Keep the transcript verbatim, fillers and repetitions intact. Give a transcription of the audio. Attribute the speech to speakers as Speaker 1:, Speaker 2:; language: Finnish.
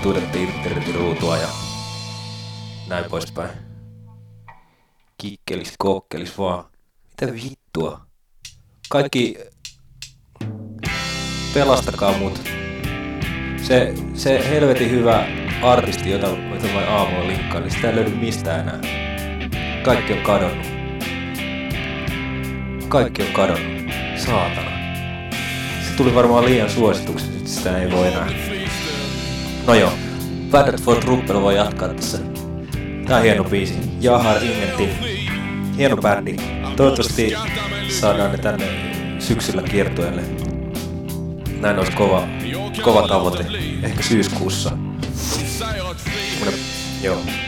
Speaker 1: tuijotti internetin-ruutua ja näin poispäin. Kikkelis, kokkelis vaan. Mitä vittua? Kaikki... Pelastakaa mut. Se, se helvetin hyvä artisti, jota, jota vain aamulla linkkaan, niin sitä ei löydy mistään enää. Kaikki on kadonnut. Kaikki on kadonnut. Saatana. Se tuli varmaan liian suosituksi, nyt sitä ei voi enää. No joo. Bad for Truppel voi jatkaa tässä. Tää on hieno biisi. Jahar Ingentin. Hieno bändi. Toivottavasti saadaan ne tänne syksyllä kiertueelle. Näin olisi kova, kova tavoite. Ehkä syyskuussa. Joo.